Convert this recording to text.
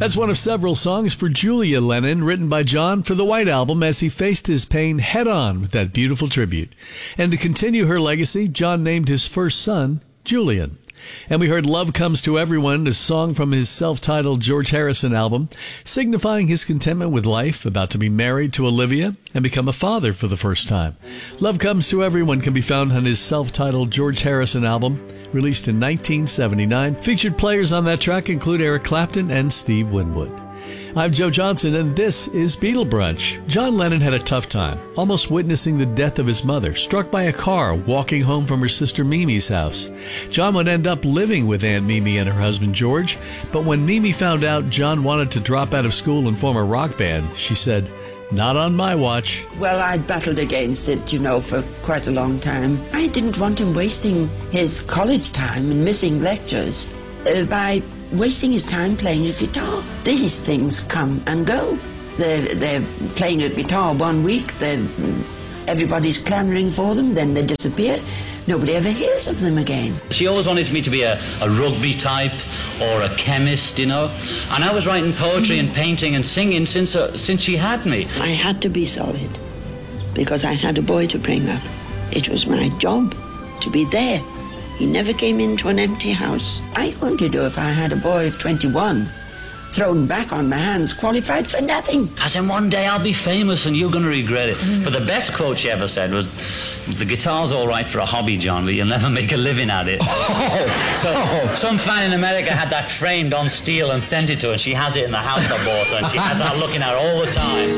That's one of several songs for Julia Lennon, written by John for the White Album as he faced his pain head-on with that beautiful tribute. And to continue her legacy, John named his first son Julian. And we heard Love Comes to Everyone, a song from his self-titled George Harrison album, signifying his contentment with life, about to be married to Olivia and become a father for the first time. Love Comes to Everyone can be found on his self-titled George Harrison album, released in 1979. Featured players on that track include Eric Clapton and Steve Winwood. I'm Joe Johnson, and this is Beatle Brunch. John Lennon had a tough time, almost witnessing the death of his mother, struck by a car walking home from her sister Mimi's house. John would end up living with Aunt Mimi and her husband George, but when Mimi found out John wanted to drop out of school and form a rock band, she said, "Not on my watch." Well, I'd battled against it, for quite a long time. I didn't want him wasting his college time and missing lectures by wasting his time playing the guitar. These things come and go. They're playing a guitar 1 week, everybody's clamoring for them, then they disappear. Nobody ever hears of them again. She always wanted me to be a rugby type or a chemist, And I was writing poetry and painting and singing since she had me. I had to be solid because I had a boy to bring up. It was my job to be there. He never came into an empty house. I couldn't do if I had a boy of 21 thrown back on my hands, qualified for nothing. As in, one day I'll be famous and you're going to regret it. But the best quote she ever said was, "The guitar's all right for a hobby, John, but you'll never make a living at it." Some fan in America had that framed on steel and sent it to her, and she has it in the house I bought her, and she has that looking at her all the time.